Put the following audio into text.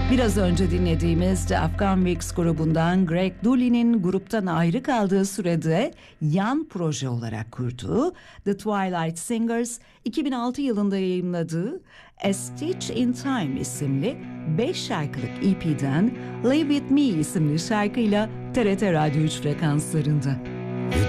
Biraz önce dinlediğimiz The Afghan Wigs grubundan Greg Dully'nin gruptan ayrı kaldığı sürede yan proje olarak kurduğu The Twilight Singers 2006 yılında yayımladığı A Stitch in Time isimli 5 şarkılık EP'den Live With Me isimli şarkıyla TRT Radyo 3 frekanslarında.